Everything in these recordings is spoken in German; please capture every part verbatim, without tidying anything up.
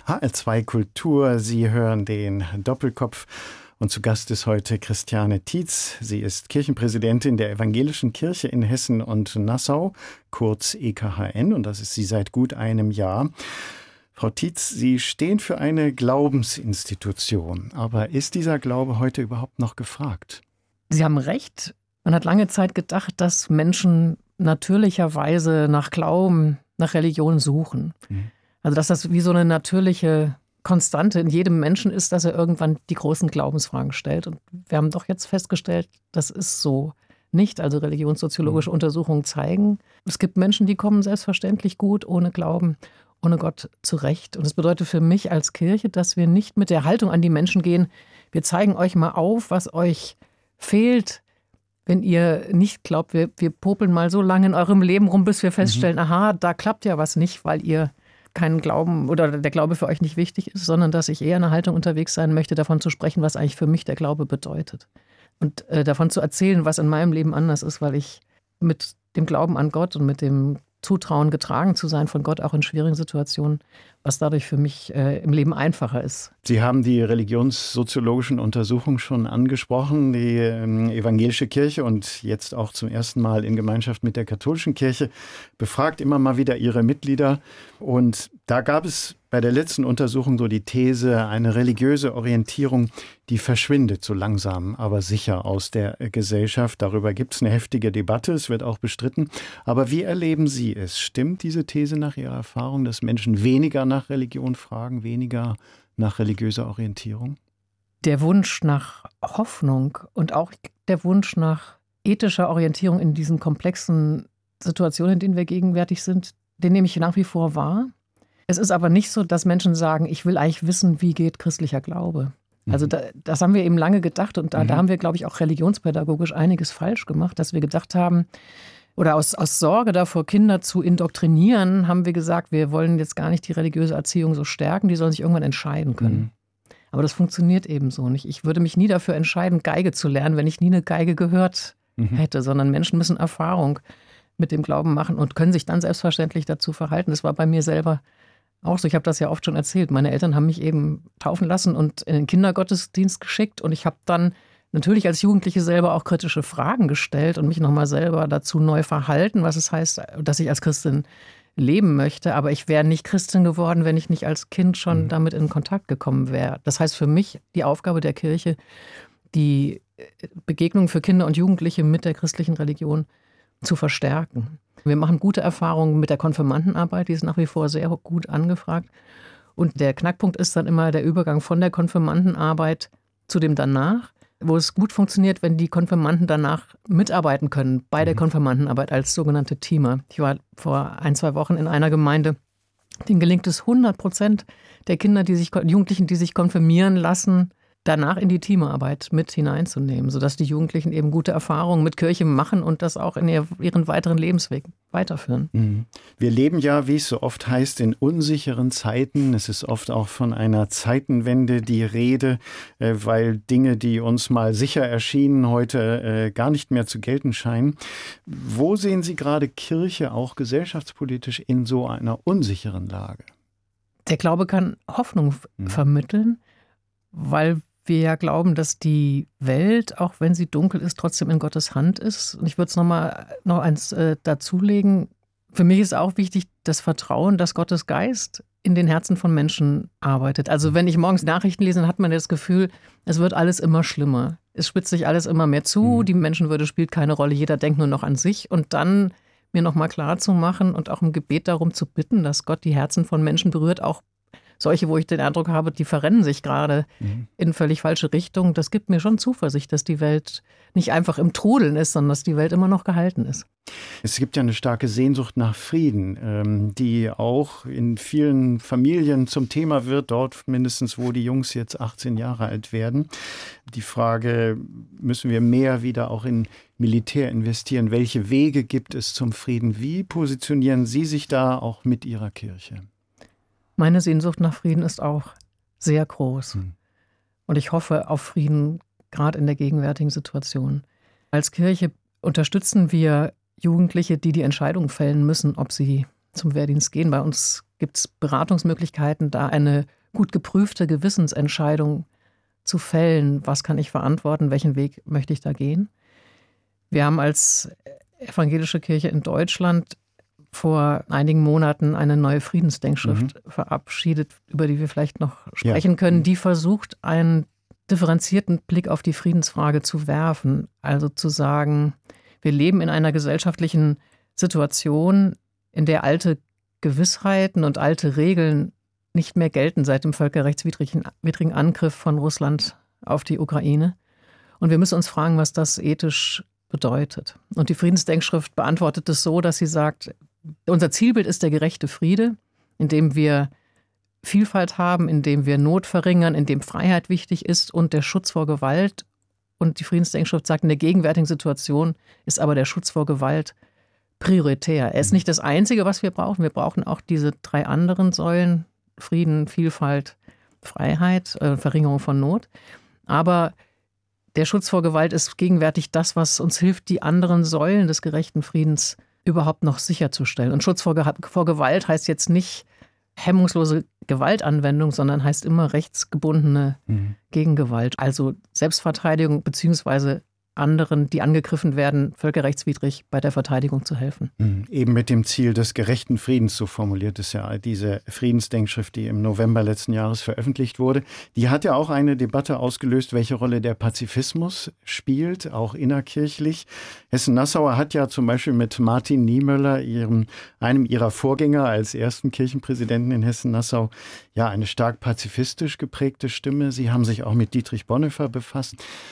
H R zwei Kultur, Sie hören den Doppelkopf und zu Gast ist heute Christiane Tietz. Sie ist Kirchenpräsidentin der Evangelischen Kirche in Hessen und Nassau, kurz E K H N, und das ist sie seit gut einem Jahr. Frau Tietz, Sie stehen für eine Glaubensinstitution, aber ist dieser Glaube heute überhaupt noch gefragt? Sie haben recht. Man hat lange Zeit gedacht, dass Menschen natürlicherweise nach Glauben, nach Religion suchen. Mhm. Also dass das wie so eine natürliche Konstante in jedem Menschen ist, dass er irgendwann die großen Glaubensfragen stellt. Und wir haben doch jetzt festgestellt, das ist so nicht. Also religionssoziologische mhm. Untersuchungen zeigen, es gibt Menschen, die kommen selbstverständlich gut ohne Glauben, ohne Gott zurecht. Und das bedeutet für mich als Kirche, dass wir nicht mit der Haltung an die Menschen gehen, wir zeigen euch mal auf, was euch fehlt, wenn ihr nicht glaubt, wir, wir popeln mal so lange in eurem Leben rum, bis wir feststellen, mhm. aha, da klappt ja was nicht, weil ihr keinen Glauben oder der Glaube für euch nicht wichtig ist, sondern dass ich eher in einer Haltung unterwegs sein möchte, davon zu sprechen, was eigentlich für mich der Glaube bedeutet. Und äh, davon zu erzählen, was in meinem Leben anders ist, weil ich mit dem Glauben an Gott und mit dem Zutrauen, getragen zu sein von Gott, auch in schwierigen Situationen, was dadurch für mich äh, im Leben einfacher ist. Sie haben die religionssoziologischen Untersuchungen schon angesprochen. Die ähm, evangelische Kirche und jetzt auch zum ersten Mal in Gemeinschaft mit der katholischen Kirche befragt immer mal wieder ihre Mitglieder. Und da gab es bei der letzten Untersuchung so die These, eine religiöse Orientierung, die verschwindet so langsam, aber sicher aus der Gesellschaft. Darüber gibt es eine heftige Debatte, es wird auch bestritten. Aber wie erleben Sie es? Stimmt diese These nach Ihrer Erfahrung, dass Menschen weniger nach Religion fragen, weniger nach religiöser Orientierung? Der Wunsch nach Hoffnung und auch der Wunsch nach ethischer Orientierung in diesen komplexen Situationen, in denen wir gegenwärtig sind, den nehme ich nach wie vor wahr. Es ist aber nicht so, dass Menschen sagen, ich will eigentlich wissen, wie geht christlicher Glaube. Also da, das haben wir eben lange gedacht und da, mhm. da haben wir, glaube ich, auch religionspädagogisch einiges falsch gemacht, dass wir gedacht haben, oder aus, aus Sorge davor, Kinder zu indoktrinieren, haben wir gesagt, wir wollen jetzt gar nicht die religiöse Erziehung so stärken, die sollen sich irgendwann entscheiden können. Mhm. Aber das funktioniert eben so nicht. Ich würde mich nie dafür entscheiden, Geige zu lernen, wenn ich nie eine Geige gehört mhm. hätte, sondern Menschen müssen Erfahrung mit dem Glauben machen und können sich dann selbstverständlich dazu verhalten. Das war bei mir selber auch so. Ich habe das ja oft schon erzählt. Meine Eltern haben mich eben taufen lassen und in den Kindergottesdienst geschickt und ich habe dann natürlich als Jugendliche selber auch kritische Fragen gestellt und mich nochmal selber dazu neu verhalten, was es heißt, dass ich als Christin leben möchte. Aber ich wäre nicht Christin geworden, wenn ich nicht als Kind schon mhm. damit in Kontakt gekommen wäre. Das heißt für mich die Aufgabe der Kirche, die Begegnung für Kinder und Jugendliche mit der christlichen Religion zu verstärken. Wir machen gute Erfahrungen mit der Konfirmandenarbeit, die ist nach wie vor sehr gut angefragt. Und der Knackpunkt ist dann immer der Übergang von der Konfirmandenarbeit zu dem danach, wo es gut funktioniert, wenn die Konfirmanden danach mitarbeiten können bei der Konfirmandenarbeit als sogenannte Teamer. Ich war vor ein, zwei Wochen in einer Gemeinde, denen gelingt es hundert Prozent der Kinder, die sich, Jugendlichen, die sich konfirmieren lassen, danach in die Teamarbeit mit hineinzunehmen, sodass die Jugendlichen eben gute Erfahrungen mit Kirche machen und das auch in ihren weiteren Lebensweg weiterführen. Wir leben ja, wie es so oft heißt, in unsicheren Zeiten. Es ist oft auch von einer Zeitenwende die Rede, weil Dinge, die uns mal sicher erschienen, heute gar nicht mehr zu gelten scheinen. Wo sehen Sie gerade Kirche auch gesellschaftspolitisch in so einer unsicheren Lage? Der Glaube kann Hoffnung mhm. vermitteln, weil wir ja glauben, dass die Welt, auch wenn sie dunkel ist, trotzdem in Gottes Hand ist. Und ich würde es noch mal noch eins äh, dazulegen. Für mich ist auch wichtig das Vertrauen, dass Gottes Geist in den Herzen von Menschen arbeitet. Also wenn ich morgens Nachrichten lese, dann hat man das Gefühl, es wird alles immer schlimmer. Es spitzt sich alles immer mehr zu. Mhm. Die Menschenwürde spielt keine Rolle. Jeder denkt nur noch an sich. Und dann mir noch mal klar zu machen und auch im Gebet darum zu bitten, dass Gott die Herzen von Menschen berührt, auch solche, wo ich den Eindruck habe, die verrennen sich gerade mhm. in völlig falsche Richtungen. Das gibt mir schon Zuversicht, dass die Welt nicht einfach im Trudeln ist, sondern dass die Welt immer noch gehalten ist. Es gibt ja eine starke Sehnsucht nach Frieden, die auch in vielen Familien zum Thema wird, dort mindestens, wo die Jungs jetzt achtzehn Jahre alt werden. Die Frage, müssen wir mehr wieder auch in Militär investieren? Welche Wege gibt es zum Frieden? Wie positionieren Sie sich da auch mit Ihrer Kirche? Meine Sehnsucht nach Frieden ist auch sehr groß. Hm. Und ich hoffe auf Frieden, gerade in der gegenwärtigen Situation. Als Kirche unterstützen wir Jugendliche, die die Entscheidung fällen müssen, ob sie zum Wehrdienst gehen. Bei uns gibt es Beratungsmöglichkeiten, da eine gut geprüfte Gewissensentscheidung zu fällen. Was kann ich verantworten? Welchen Weg möchte ich da gehen? Wir haben als evangelische Kirche in Deutschland vor einigen Monaten eine neue Friedensdenkschrift mhm. verabschiedet, über die wir vielleicht noch sprechen ja. können, die versucht, einen differenzierten Blick auf die Friedensfrage zu werfen. Also zu sagen, wir leben in einer gesellschaftlichen Situation, in der alte Gewissheiten und alte Regeln nicht mehr gelten seit dem völkerrechtswidrigen Angriff von Russland auf die Ukraine. Und wir müssen uns fragen, was das ethisch bedeutet. Und die Friedensdenkschrift beantwortet es so, dass sie sagt, unser Zielbild ist der gerechte Friede, in dem wir Vielfalt haben, in dem wir Not verringern, in dem Freiheit wichtig ist und der Schutz vor Gewalt. Und die Friedensdenkschrift sagt, in der gegenwärtigen Situation ist aber der Schutz vor Gewalt prioritär. Er ist nicht das Einzige, was wir brauchen. Wir brauchen auch diese drei anderen Säulen: Frieden, Vielfalt, Freiheit, äh, Verringerung von Not. Aber der Schutz vor Gewalt ist gegenwärtig das, was uns hilft, die anderen Säulen des gerechten Friedens überhaupt noch sicherzustellen. Und Schutz vor, Ge- vor Gewalt heißt jetzt nicht hemmungslose Gewaltanwendung, sondern heißt immer rechtsgebundene mhm. Gegengewalt. Also Selbstverteidigung beziehungsweise anderen, die angegriffen werden, völkerrechtswidrig bei der Verteidigung zu helfen. Eben mit dem Ziel des gerechten Friedens, so formuliert es ja diese Friedensdenkschrift, die im November letzten Jahres veröffentlicht wurde. Die hat ja auch eine Debatte ausgelöst, welche Rolle der Pazifismus spielt, auch innerkirchlich. Hessen-Nassau hat ja zum Beispiel mit Martin Niemöller, ihrem, einem ihrer Vorgänger als ersten Kirchenpräsidenten in Hessen-Nassau, ja eine stark pazifistisch geprägte Stimme. Sie haben sich auch mit Dietrich Bonhoeffer befasst.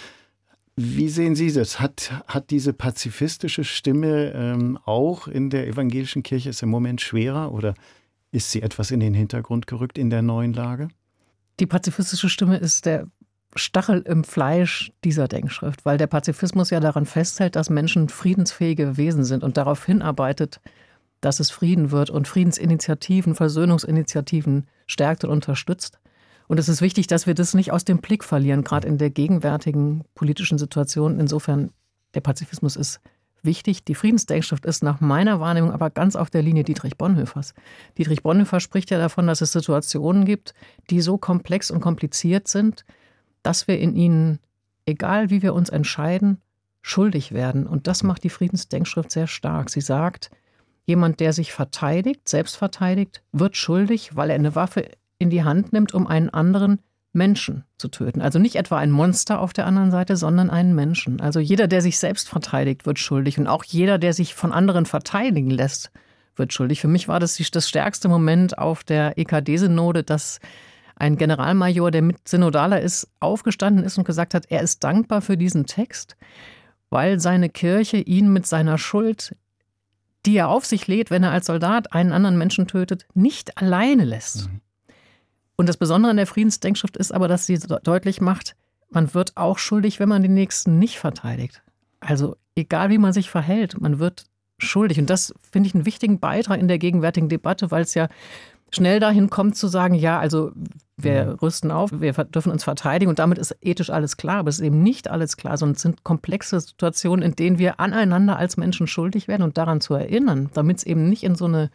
Wie sehen Sie das? Hat, hat diese pazifistische Stimme ähm, auch in der evangelischen Kirche ist im Moment schwerer oder ist sie etwas in den Hintergrund gerückt in der neuen Lage? Die pazifistische Stimme ist der Stachel im Fleisch dieser Denkschrift, weil der Pazifismus ja daran festhält, dass Menschen friedensfähige Wesen sind und darauf hinarbeitet, dass es Frieden wird und Friedensinitiativen, Versöhnungsinitiativen stärkt und unterstützt. Und es ist wichtig, dass wir das nicht aus dem Blick verlieren, gerade in der gegenwärtigen politischen Situation. Insofern, der Pazifismus ist wichtig. Die Friedensdenkschrift ist nach meiner Wahrnehmung aber ganz auf der Linie Dietrich Bonhoeffers. Dietrich Bonhoeffer spricht ja davon, dass es Situationen gibt, die so komplex und kompliziert sind, dass wir in ihnen, egal wie wir uns entscheiden, schuldig werden. Und das macht die Friedensdenkschrift sehr stark. Sie sagt, jemand, der sich verteidigt, selbst verteidigt, wird schuldig, weil er eine Waffe in die Hand nimmt, um einen anderen Menschen zu töten. Also nicht etwa ein Monster auf der anderen Seite, sondern einen Menschen. Also jeder, der sich selbst verteidigt, wird schuldig. Und auch jeder, der sich von anderen verteidigen lässt, wird schuldig. Für mich war das das stärkste Moment auf der E K D-Synode, dass ein Generalmajor, der mit Synodaler ist, aufgestanden ist und gesagt hat, er ist dankbar für diesen Text, weil seine Kirche ihn mit seiner Schuld, die er auf sich lädt, wenn er als Soldat einen anderen Menschen tötet, nicht alleine lässt. Mhm. Und das Besondere an der Friedensdenkschrift ist aber, dass sie deutlich macht, man wird auch schuldig, wenn man den Nächsten nicht verteidigt. Also egal, wie man sich verhält, man wird schuldig. Und das finde ich einen wichtigen Beitrag in der gegenwärtigen Debatte, weil es ja schnell dahin kommt zu sagen, ja, also wir rüsten auf, wir dürfen uns verteidigen und damit ist ethisch alles klar. Aber es ist eben nicht alles klar, sondern es sind komplexe Situationen, in denen wir aneinander als Menschen schuldig werden und daran zu erinnern, damit es eben nicht in so eine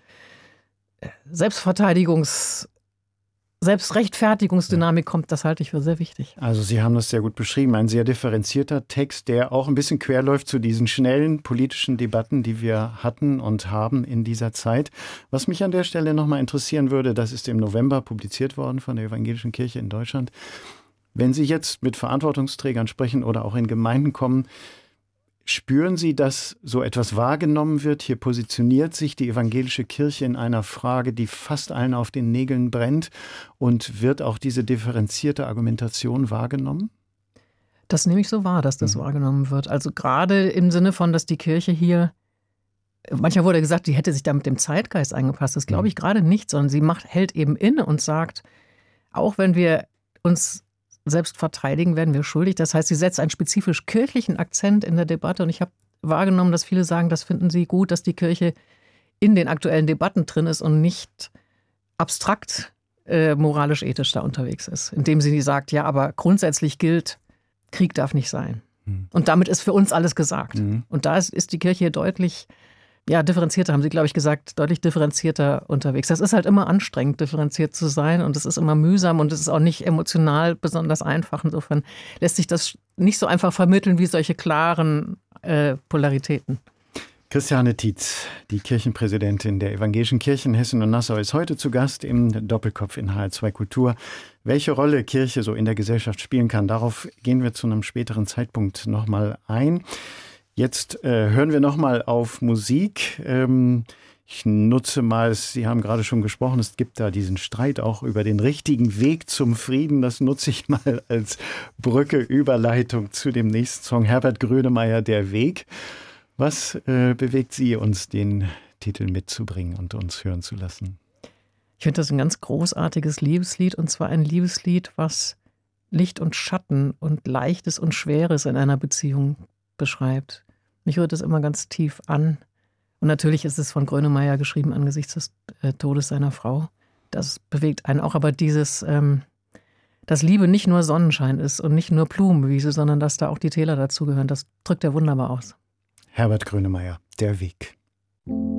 Selbstverteidigungs- Selbstrechtfertigungsdynamik kommt, das halte ich für sehr wichtig. Also Sie haben das sehr gut beschrieben. Ein sehr differenzierter Text, der auch ein bisschen querläuft zu diesen schnellen politischen Debatten, die wir hatten und haben in dieser Zeit. Was mich an der Stelle nochmal interessieren würde, das ist im November publiziert worden von der Evangelischen Kirche in Deutschland. Wenn Sie jetzt mit Verantwortungsträgern sprechen oder auch in Gemeinden kommen, spüren Sie, dass so etwas wahrgenommen wird? Hier positioniert sich die evangelische Kirche in einer Frage, die fast allen auf den Nägeln brennt. Und wird auch diese differenzierte Argumentation wahrgenommen? Das nehme ich so wahr, dass das mhm. wahrgenommen wird. Also gerade im Sinne von, dass die Kirche hier, manchmal wurde gesagt, die hätte sich da mit dem Zeitgeist eingepasst. Das glaube ich mhm. gerade nicht, sondern sie macht, hält eben inne und sagt, auch wenn wir uns selbst verteidigen, werden wir schuldig. Das heißt, sie setzt einen spezifisch kirchlichen Akzent in der Debatte. Und ich habe wahrgenommen, dass viele sagen, das finden sie gut, dass die Kirche in den aktuellen Debatten drin ist und nicht abstrakt äh, moralisch-ethisch da unterwegs ist. Indem sie sagt, ja, aber grundsätzlich gilt, Krieg darf nicht sein. Mhm. Und damit ist für uns alles gesagt. Mhm. Und da ist, ist die Kirche deutlich Ja, differenzierter, haben Sie, glaube ich, gesagt, deutlich differenzierter unterwegs. Das ist halt immer anstrengend, differenziert zu sein und es ist immer mühsam und es ist auch nicht emotional besonders einfach. Insofern lässt sich das nicht so einfach vermitteln wie solche klaren äh, Polaritäten. Christiane Tietz, die Kirchenpräsidentin der Evangelischen Kirchen Hessen und Nassau, ist heute zu Gast im Doppelkopf in H R zwei Kultur. Welche Rolle Kirche so in der Gesellschaft spielen kann, darauf gehen wir zu einem späteren Zeitpunkt nochmal ein. Jetzt äh, hören wir nochmal auf Musik. Ähm, ich nutze mal, Sie haben gerade schon gesprochen, es gibt da diesen Streit auch über den richtigen Weg zum Frieden. Das nutze ich mal als Brücke, Überleitung zu dem nächsten Song. Herbert Grönemeyer, Der Weg. Was äh, bewegt Sie, uns den Titel mitzubringen und uns hören zu lassen? Ich finde das ein ganz großartiges Liebeslied, und zwar ein Liebeslied, was Licht und Schatten und Leichtes und Schweres in einer Beziehung beschreibt. Mich rührt es immer ganz tief an. Und natürlich ist es von Grönemeyer geschrieben angesichts des äh, Todes seiner Frau. Das bewegt einen auch, aber dieses, ähm, dass Liebe nicht nur Sonnenschein ist und nicht nur Blumenwiese, sondern dass da auch die Täler dazugehören, das drückt er wunderbar aus. Herbert Grönemeyer, Der Weg.